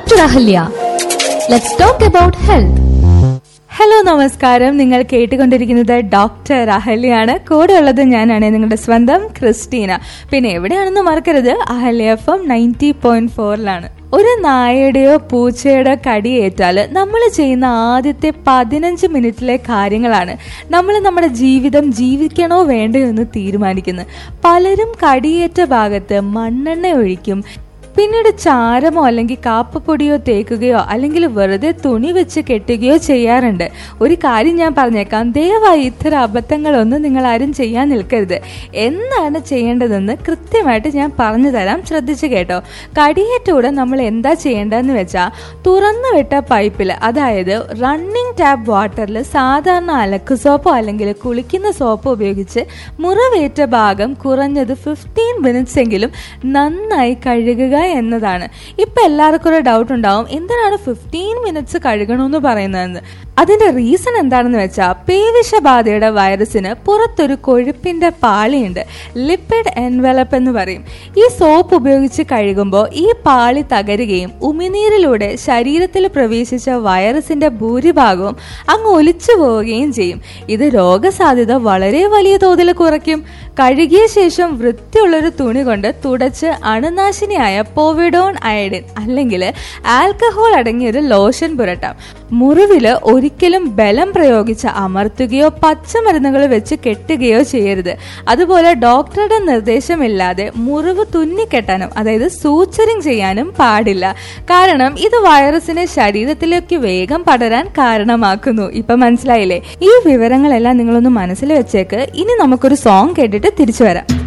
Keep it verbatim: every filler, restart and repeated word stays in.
Doctor Ahalya. Let's talk about health. Hello, നമസ്കാരം. നിങ്ങൾ കേട്ടുകൊണ്ടിരിക്കുന്നത് ഡോക്ടർ അഹല്യാണ്. കൂടെ ഉള്ളത് ഞാനാണ്, നിങ്ങളുടെ സ്വന്തം ക്രിസ്റ്റീന. പിന്നെ എവിടെയാണെന്ന് മറക്കരുത്, Ahalya F M ninety point ഫോറിലാണ്. ഒരു നായയുടെയോ പൂച്ചയുടെയോ കടിയേറ്റാൽ നമ്മൾ ചെയ്യുന്ന ആദ്യത്തെ പതിനഞ്ച് മിനിറ്റിലെ കാര്യങ്ങളാണ് നമ്മൾ നമ്മുടെ ജീവിതം ജീവിക്കണോ വേണ്ടയോ എന്ന് തീരുമാനിക്കുന്നത്. പലരും കടിയേറ്റ ഭാഗത്ത് മണ്ണെണ്ണ ഒഴിക്കും, പിന്നീട് ചാരമോ അല്ലെങ്കിൽ കാപ്പപ്പൊടിയോ തേക്കുകയോ അല്ലെങ്കിൽ വെറുതെ തുണി വെച്ച് കെട്ടുകയോ ചെയ്യാറുണ്ട്. ഒരു കാര്യം ഞാൻ പറഞ്ഞേക്കാം, ദയവായി ഇത്തരം അബദ്ധങ്ങളൊന്നും നിങ്ങൾ ആരും ചെയ്യാൻ നിൽക്കരുത്. എന്താണ് ചെയ്യേണ്ടതെന്ന് കൃത്യമായിട്ട് ഞാൻ പറഞ്ഞു തരാം, ശ്രദ്ധിച്ചു കേട്ടോ. കടിയേറ്റൂടെ നമ്മൾ എന്താ ചെയ്യേണ്ടതെന്ന് വെച്ചാൽ, തുറന്നു വിട്ട പൈപ്പിൽ, അതായത് റണ്ണിങ് ടാപ്പ് വാട്ടറിൽ സാധാരണ അലക്ക് സോപ്പോ അല്ലെങ്കിൽ കുളിക്കുന്ന സോപ്പോ ഉപയോഗിച്ച് മുറിവേറ്റ ഭാഗം കുറഞ്ഞത് ഫിഫ്റ്റീൻ മിനിറ്റ്സ് എങ്കിലും നന്നായി കഴുകുക എന്നതാണ്. ഇപ്പൊ എല്ലാവർക്കും ഒരു ഡൗട്ട് ഉണ്ടാവും, എന്തിനാണ് ഫിഫ്റ്റീൻ മിനിറ്റ്സ് കഴുകണമെന്ന് പറയുന്നതെന്ന്. അതിന്റെ റീസൺ എന്താണെന്ന് വെച്ചാൽ, പേവിഷബാധയുടെ വൈറസിന് പുറത്തൊരു കൊഴുപ്പിന്റെ പാളിയുണ്ട്, ലിപ്പിഡ് എൻവലപ്പ് എന്ന് പറയും. ഈ സോപ്പ് ഉപയോഗിച്ച് കഴുകുമ്പോൾ ഈ പാളി തകരുകയും ഉമിനീരിലൂടെ ശരീരത്തിൽ പ്രവേശിച്ച വൈറസിന്റെ ഭൂരിഭാഗവും അങ്ങ് ഒലിച്ചു പോവുകയും ചെയ്യും. ഇത് രോഗസാധ്യത വളരെ വലിയ തോതിൽ കുറയ്ക്കും. കഴുകിയ ശേഷം വൃത്തിയുള്ളൊരു തുണി കൊണ്ട് തുടച്ച് അണുനാശിനിയായ പോവിഡോൺ അയഡിൻ അല്ലെങ്കിൽ ആൽക്കഹോൾ അടങ്ങിയൊരു ലോഷൻ പുരട്ടാം. മുറിവില് ഒരിക്കലും ബലം പ്രയോഗിച്ച് അമർത്തുകയോ പച്ചമരുന്നുകൾ വെച്ച് കെട്ടുകയോ ചെയ്യരുത്. അതുപോലെ ഡോക്ടറുടെ നിർദ്ദേശമില്ലാതെ മുറിവ് തുന്നിക്കെട്ടാനും അതായത് സൂച്ചറിങ് ചെയ്യാനും പാടില്ല. കാരണം ഇത് വൈറസിനെ ശരീരത്തിലേക്ക് വേഗം പടരാൻ കാരണമാക്കുന്നു. ഇപ്പൊ മനസ്സിലായില്ലേ? ഈ വിവരങ്ങളെല്ലാം നിങ്ങളൊന്ന് മനസ്സിൽ വെച്ചേക്ക്. ഇനി നമുക്കൊരു സോങ് കേട്ടിട്ട് തിരിച്ചു വരാം.